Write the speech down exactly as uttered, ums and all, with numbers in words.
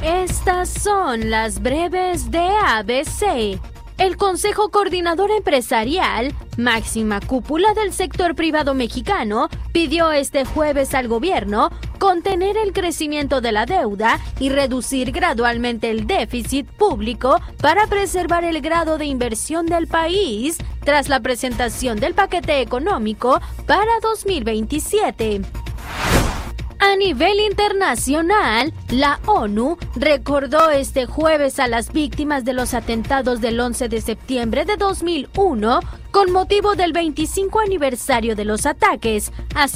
Estas son las breves de A B C. El Consejo Coordinador Empresarial, máxima cúpula del sector privado mexicano, pidió este jueves al gobierno contener el crecimiento de la deuda y reducir gradualmente el déficit público para preservar el grado de inversión del país tras la presentación del paquete económico para dos mil veintisiete. A nivel internacional, la ONU recordó este jueves a las víctimas de los atentados del once de septiembre de dos mil uno con motivo del veinticinco aniversario de los ataques. Así